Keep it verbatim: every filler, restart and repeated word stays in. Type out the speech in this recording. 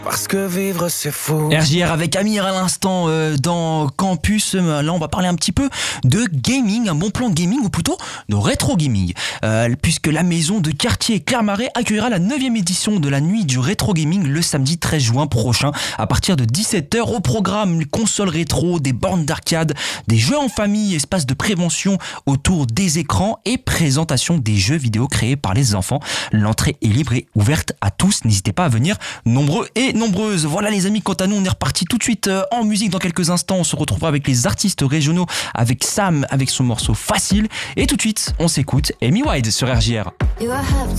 Parce que vivre c'est fou. R J R avec Amir à l'instant euh, dans Campus. Euh, Là on va parler un petit peu de gaming, un bon plan gaming ou plutôt de rétro gaming. Euh, puisque la maison de quartier Clermarais accueillera la neuvième édition de la nuit du rétro gaming le samedi treize juin prochain à partir de dix-sept heures. Au programme, les consoles rétro, des bornes d'arcade, des jeux en famille, espace de prévention autour des écrans et présentation des jeux vidéo créés par les enfants. L'entrée est libre et ouverte à tous. N'hésitez pas à venir nombreux et nombreuses. Voilà les amis, quant à nous on est reparti tout de suite euh, en musique. Dans quelques instants on se retrouvera avec les artistes régionaux, avec Sam avec son morceau Facile, et tout de suite on s'écoute Amy Wide sur R J R. You are half